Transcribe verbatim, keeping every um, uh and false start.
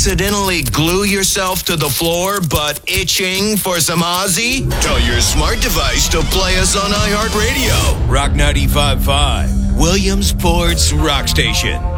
accidentally glue yourself to the floor but itching for some Ozzy? Tell your smart device to play us on iHeartRadio. Rock ninety-five point five, Williamsport's Rock Station.